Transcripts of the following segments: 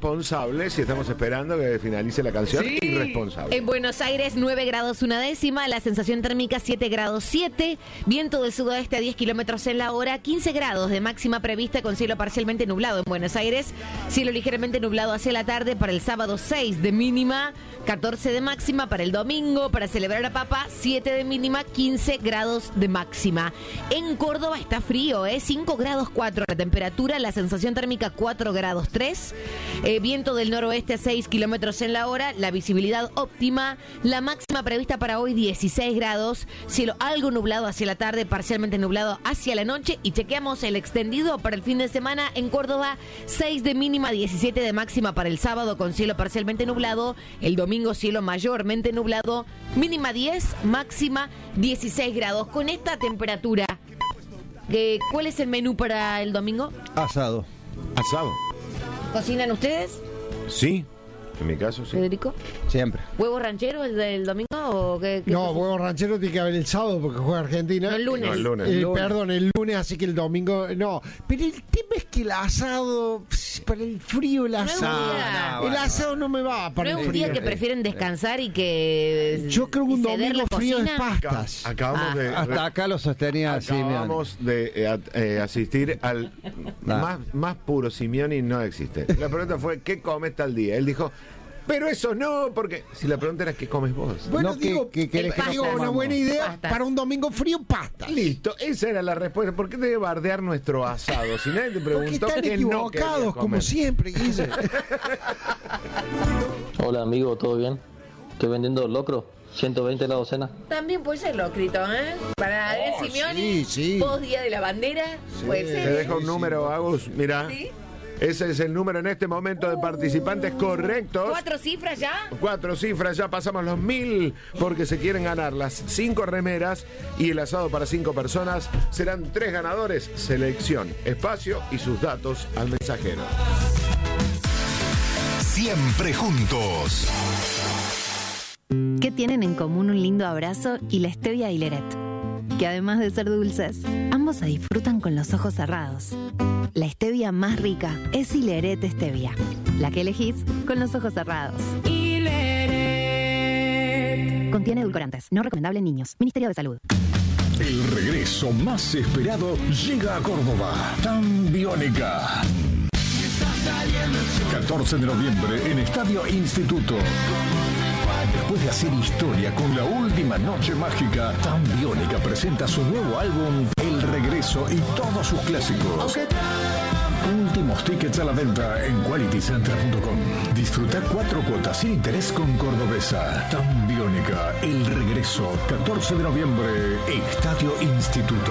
irresponsable, si estamos esperando que finalice la canción, Sí. irresponsable. En Buenos Aires, 9 grados 1 décima, la sensación térmica 7 grados 7, viento del sudoeste a 10 kilómetros en la hora, 15 grados de máxima prevista con cielo parcialmente nublado en Buenos Aires, cielo ligeramente nublado hacia la tarde, para el sábado 6 de mínima, 14 de máxima, para el domingo, para celebrar a Papa, 7 de mínima, 15 grados de máxima. En Córdoba está frío, 5 grados 4 la temperatura, la sensación térmica 4 grados 3, viento del noroeste a 6 kilómetros en la hora, la visibilidad óptima, la máxima prevista para hoy 16 grados, cielo algo nublado hacia la tarde, parcialmente nublado hacia la noche, y chequeamos el extendido para el fin de semana en Córdoba, 6 de mínima, 17 de máxima para el sábado con cielo parcialmente nublado, el domingo cielo mayormente nublado, mínima 10, máxima 16 grados. Con esta temperatura, ¿cuál es el menú para el domingo? Asado. ¿Asado? ¿Cocinan ustedes, Sí, en mi caso sí. Federico? Siempre. ¿Huevo ranchero el del domingo o qué? No, huevo ranchero tiene que haber el sábado porque juega Argentina. No, el lunes. No, el lunes. Perdón, el lunes, así que el domingo no. Pero el tema es que el asado, para el frío, el asado. El asado no me va para ¿No el es un frío. día que prefieren descansar y que Yo creo que un ceder domingo la frío es cocina? pastas. Acabamos de... Hasta acá lo sostenía Simeone. Acabamos de asistir al más puro Simeone, no existe. La pregunta fue, ¿qué comes tal día? Él dijo, pero eso no, porque si la pregunta era, ¿qué comes vos? Bueno, No, digo, ¿qué querés que digo, nos una comamos? buena idea Pastas. para un domingo frío, pastas. Listo, esa era la respuesta. ¿Por qué debe bardear nuestro asado? Si nadie te Porque preguntó están qué no equivocados, querías como comer. siempre, Guille. Hola amigo, ¿todo bien? Estoy vendiendo locro, 120 la docena. También puede ser locrito, ¿eh? Para el Simeone, sí, sí. post día de la bandera, puede Te ser. dejo un número, Agus, mira. ¿Sí? Ese es el número en este momento de participantes correctos. 4 cifras ya. 4 cifras, ya pasamos los 1000 porque se quieren ganar las 5 remeras y el asado para 5 personas. Serán 3 ganadores, selección, espacio y sus datos al mensajero. Siempre juntos. ¿Qué tienen en común un lindo abrazo y la stevia Hileret? Que además de ser dulces, ambos se disfrutan con los ojos cerrados. La stevia más rica es Hileret Stevia, la que elegís con los ojos cerrados. Hileret. Contiene edulcorantes, no recomendable en niños. Ministerio de Salud. El regreso más esperado llega a Córdoba. Tan Biónica. 14 de noviembre en Estadio Instituto. Después de hacer historia con la última noche mágica, Tan Biónica presenta su nuevo álbum El Regreso y todos sus clásicos. Últimos tickets a la venta en qualitycenter.com. Disfrutar 4 cuotas sin interés con Cordobesa. Tan Biónica, El Regreso, 14 de noviembre, Estadio Instituto.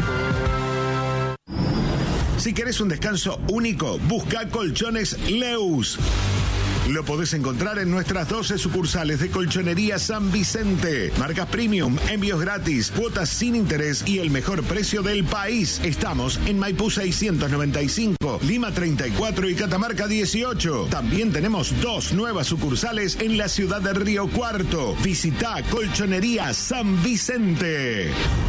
Si querés un descanso único, busca Colchones Leus. Lo podés encontrar en nuestras 12 sucursales de Colchonería San Vicente. Marcas premium, envíos gratis, cuotas sin interés y el mejor precio del país. Estamos en Maipú 695, Lima 34 y Catamarca 18. También tenemos 2 nuevas sucursales en la ciudad de Río Cuarto. Visita Colchonería San Vicente.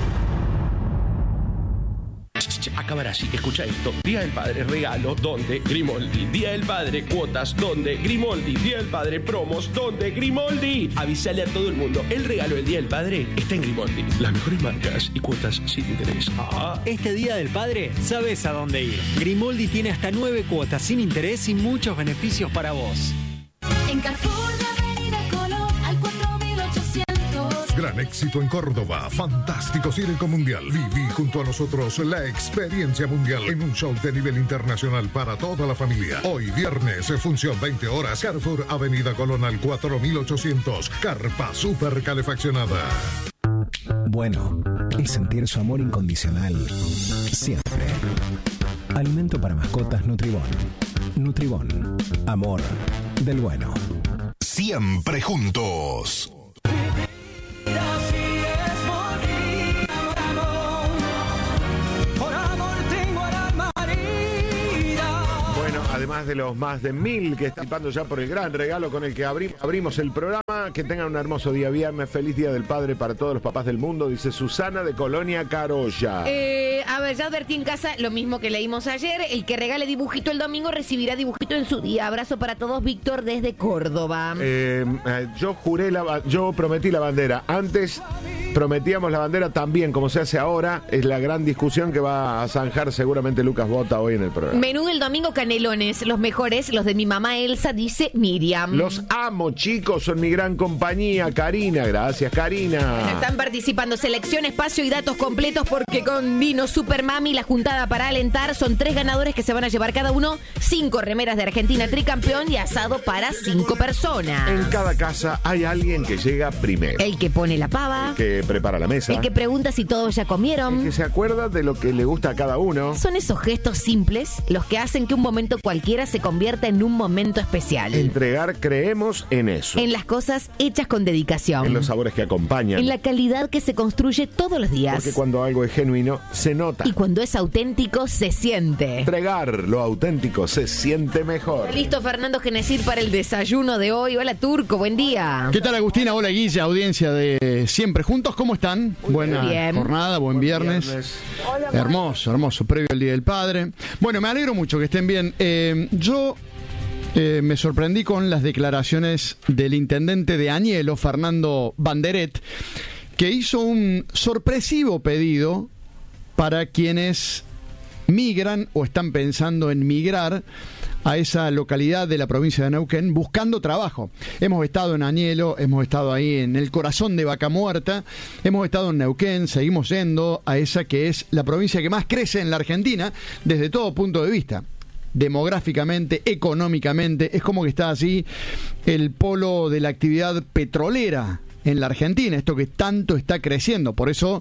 Acabará así, escucha esto. Día del Padre, regalo, donde Grimoldi. Día del Padre, cuotas, donde Grimoldi. Día del Padre, promos, donde Grimoldi. Avisale a todo el mundo, el regalo del Día del Padre está en Grimoldi. Las mejores marcas y cuotas sin interés. Este Día del Padre, sabes a dónde ir. Grimoldi tiene hasta 9 cuotas sin interés y muchos beneficios para vos. En Carrefour de Avenida Colón al 4800. Gran éxito en Córdoba, fantástico circo mundial. Viví junto a nosotros la experiencia mundial en un show de nivel internacional para toda la familia. Hoy viernes, función 20 horas, Carrefour Avenida Colón al 4800, carpa super calefaccionada. Bueno, es sentir su amor incondicional siempre. Alimento para mascotas Nutribón. Nutribón, amor del bueno. Siempre juntos. Bueno, además además de los más de 1000 que están participando ya por el gran regalo con el que abrimos el programa. Que tengan un hermoso día viernes. Feliz Día del Padre para todos los papás del mundo, dice Susana de Colonia Carolla. A ver, ya advertí en casa lo mismo que leímos ayer. El que regale dibujito el domingo recibirá dibujito en su día. Abrazo para todos, Víctor desde Córdoba. Yo prometí la bandera. Antes prometíamos la bandera también, como se hace ahora. Es la gran discusión que va a zanjar seguramente Lucas Bota hoy en el programa. Menú del domingo, canelones. Los mejores, los de mi mamá Elsa, dice Miriam. Los amo, chicos. Son mi gran compañía. Karina, gracias, Karina. Están participando selección, espacio y datos completos porque con vino Super Mami, la juntada para alentar. Son 3 ganadores que se van a llevar cada uno 5 remeras de Argentina tricampeón y asado para 5 personas. En cada casa hay alguien que llega primero. El que pone la pava. El que prepara la mesa. El que pregunta si todos ya comieron. El que se acuerda de lo que le gusta a cada uno. Son esos gestos simples los que hacen que un momento cualquiera se convierta en un momento especial. Entregar, creemos en eso. En las cosas hechas con dedicación. En los sabores que acompañan. En la calidad que se construye todos los días. Porque cuando algo es genuino, se nota. Y cuando es auténtico, se siente. Entregar lo auténtico se siente mejor. Listo, Fernando Genesir, para el desayuno de hoy. Hola, Turco, buen día. ¿Qué tal, Agustina? Hola, Guilla, audiencia de Siempre Juntos. ¿Cómo están? Buena jornada, buen viernes. Hola, hermoso, hermoso, previo al Día del Padre. Bueno, me alegro mucho que estén bien. Yo me sorprendí con las declaraciones del intendente de Añelo, Fernando Banderet, que hizo un sorpresivo pedido para quienes migran o están pensando en migrar a esa localidad de la provincia de Neuquén buscando trabajo. Hemos estado en Añelo, hemos estado ahí en el corazón de Vaca Muerta, hemos estado en Neuquén, seguimos yendo a esa que es la provincia que más crece en la Argentina desde todo punto de vista. Demográficamente, económicamente, es como que está así el polo de la actividad petrolera en la Argentina, esto que tanto está creciendo. Por eso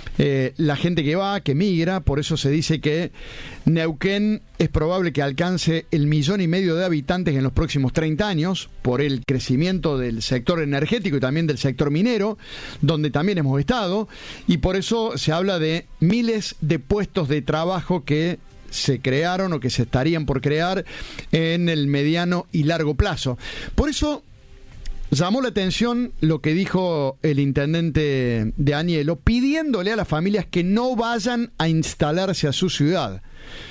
la gente que va, que migra, por eso se dice que Neuquén es probable que alcance el 1,5 millones de habitantes en los próximos 30 años, por el crecimiento del sector energético y también del sector minero, donde también hemos estado, y por eso se habla de miles de puestos de trabajo que se crearon o que se estarían por crear en el mediano y largo plazo. Por eso llamó la atención lo que dijo el intendente de Añelo, pidiéndole a las familias que no vayan a instalarse a su ciudad.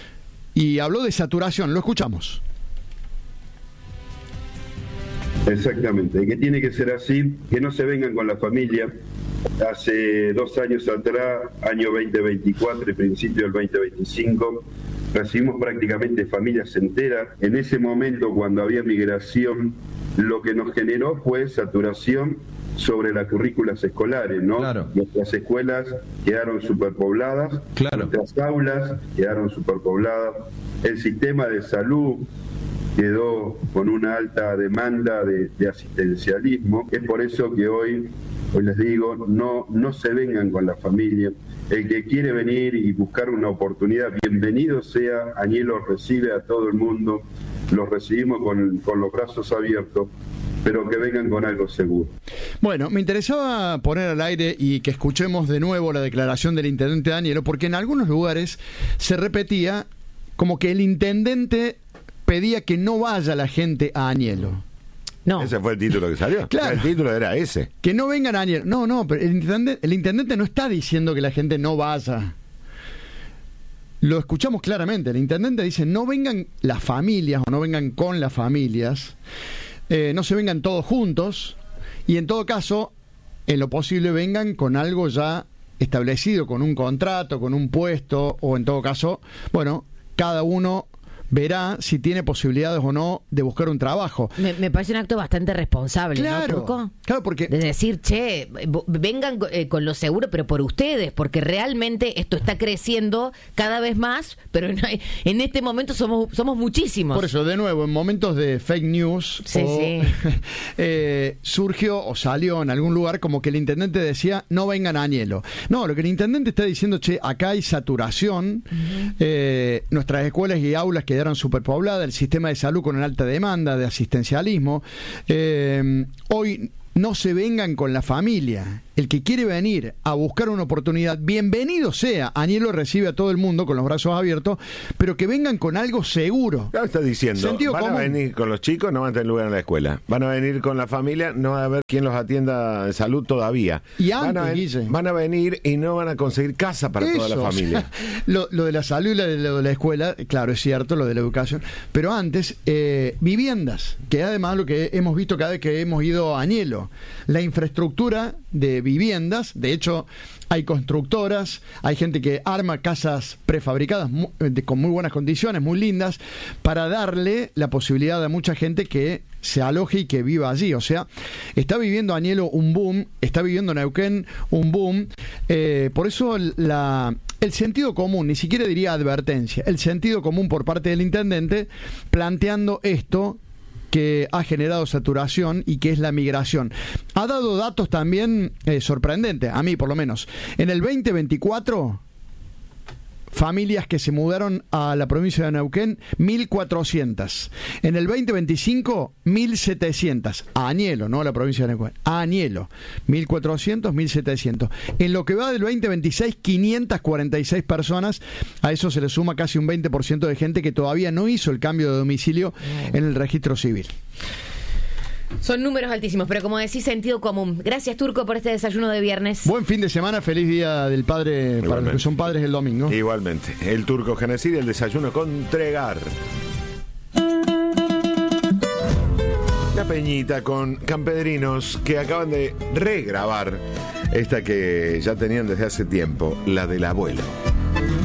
Y habló de saturación, lo escuchamos. Exactamente, que tiene que ser así, que no se vengan con la familia. Hace 2 años atrás, año 2024 y principio del 2025, recibimos prácticamente familias enteras. En ese momento, cuando había migración, lo que nos generó fue saturación sobre las currículas escolares, ¿no? Claro. Nuestras escuelas quedaron superpobladas, claro. Nuestras aulas quedaron superpobladas, el sistema de salud quedó con una alta demanda de asistencialismo. Es por eso que hoy les digo, no se vengan con la familia. El que quiere venir y buscar una oportunidad, bienvenido sea. Añelo recibe a todo el mundo, los recibimos con los brazos abiertos, pero que vengan con algo seguro. Bueno, me interesaba poner al aire y que escuchemos de nuevo la declaración del intendente de Añelo, porque en algunos lugares se repetía como que el intendente pedía que no vaya la gente a Añelo. No. Ese fue el título que salió. Claro. El título era ese. Que no vengan a Añelo. No, pero el intendente no está diciendo que la gente no vaya. Lo escuchamos claramente. El intendente dice, no vengan las familias o no vengan con las familias, no se vengan todos juntos y en todo caso, en lo posible vengan con algo ya establecido, con un contrato, con un puesto o en todo caso, bueno, cada uno verá si tiene posibilidades o no de buscar un trabajo. Me parece un acto bastante responsable, claro, ¿no, Turco? Claro, porque de decir, che, vengan con lo seguro, pero por ustedes, porque realmente esto está creciendo cada vez más, pero en este momento somos muchísimos. Por eso, de nuevo, en momentos de fake news, surgió o salió en algún lugar como que el intendente decía, no vengan a Añelo. No, lo que el intendente está diciendo, che, acá hay saturación, nuestras escuelas y aulas quedaron superpobladas, el sistema de salud con una alta demanda de asistencialismo. Hoy no se vengan con la familia. el que quiere venir a buscar una oportunidad, bienvenido sea. Añelo recibe a todo el mundo con los brazos abiertos, pero que vengan con algo seguro. Claro, está diciendo, Sentido van común. a venir con los chicos, no van a tener lugar en la escuela. Van a venir con la familia, no va a haber quien los atienda de salud todavía. Y van, antes, van a venir y no van a conseguir casa para toda la Eso, familia. o sea, lo de la salud y lo de la escuela, claro, es cierto, lo de la educación, pero antes, viviendas, que además lo que hemos visto cada vez que hemos ido a Añelo, la infraestructura de viviendas, de hecho hay constructoras, hay gente que arma casas prefabricadas con muy buenas condiciones, muy lindas, para darle la posibilidad a mucha gente que se aloje y que viva allí. O sea, está viviendo Añelo un boom, está viviendo Neuquén un boom. Por eso el sentido común, ni siquiera diría advertencia, el sentido común por parte del intendente planteando esto que ha generado saturación y que es la migración. Ha dado datos también sorprendentes, a mí por lo menos. En el 2024, familias que se mudaron a la provincia de Neuquén, 1.400. En el 2025, 1.700. A Añelo, no a la provincia de Neuquén. A Añelo, 1.400, 1.700. En lo que va del 2026, 546 personas. A eso se le suma casi un 20% de gente que todavía no hizo el cambio de domicilio en el registro civil. Son números altísimos, pero como decís, sentido común. Gracias, Turco, por este desayuno de viernes. Buen fin de semana, feliz día del padre. Igualmente. Para los que son padres el domingo. Igualmente. El Turco Genocidi, el desayuno con Tregar. La Peñita con Campedrinos que acaban de regrabar esta que ya tenían desde hace tiempo, la del abuelo.